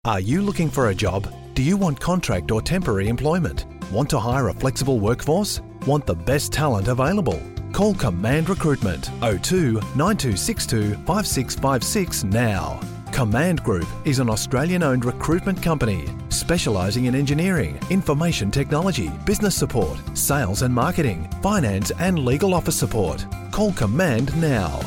Are you looking for a job? Do you want contract or temporary employment? Want to hire a flexible workforce? Want the best talent available? Call Command Recruitment 02 9262 5656 now. Command Group is an Australian-owned recruitment company specialising in engineering, information technology, business support, sales and marketing, finance and legal office support. Call Command now